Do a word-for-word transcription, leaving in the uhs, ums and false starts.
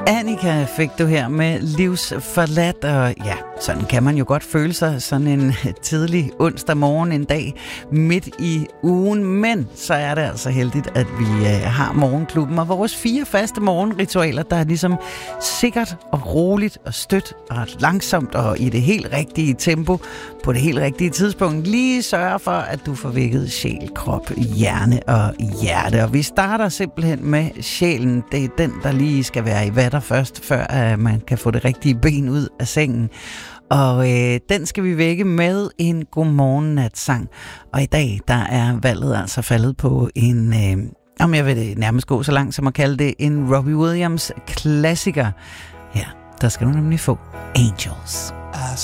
Annika fik du her med Livsforladt, og ja, sådan kan man jo godt føle sig sådan en tidlig onsdag morgen, en dag midt i ugen, men så er det altså heldigt, at vi uh, har Morgenklubben og vores fire faste morgenritualer, der er ligesom sikkert og roligt og stødt og langsomt og i det helt rigtige tempo på det helt rigtige tidspunkt lige sørger for, at du får vækket sjæl, krop, hjerne og hjerte. Og vi starter simpelthen med sjælen. Det er den, der lige skal være i vatter først, før uh, man kan få det rigtige ben ud af sengen. Og øh, den skal vi vække med en godmorgen-nat-sang. Og i dag, der er valget altså faldet på en, øh, om jeg vil nærmest gå så langt som at kalde det, en Robbie Williams klassiker. Ja, der skal du nemlig få Angels. I